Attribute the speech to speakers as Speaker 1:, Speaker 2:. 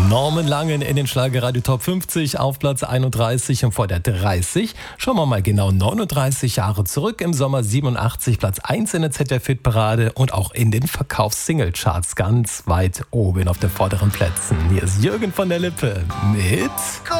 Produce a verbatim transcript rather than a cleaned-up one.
Speaker 1: Norman Langen in den Schlagerradio Top fünfzig auf Platz einunddreißig und vor der dreißig. Schauen wir mal genau neununddreißig Jahre zurück. Im Sommer siebenundachtzig Platz eins in der Z D F-Hitparade und auch in den Verkaufs-Single-Charts ganz weit oben auf den vorderen Plätzen. Hier ist Jürgen von der Lippe mit...